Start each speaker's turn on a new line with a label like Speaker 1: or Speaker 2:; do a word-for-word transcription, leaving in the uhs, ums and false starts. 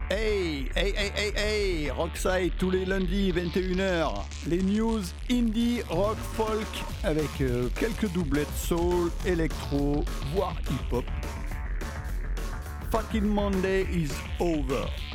Speaker 1: Hey, hey, hey, hey, hey, Rockside tous les lundis vingt et une heures. Les news indie, rock, folk avec euh, quelques doublettes soul, électro, voire hip-hop. Fucking Monday is over.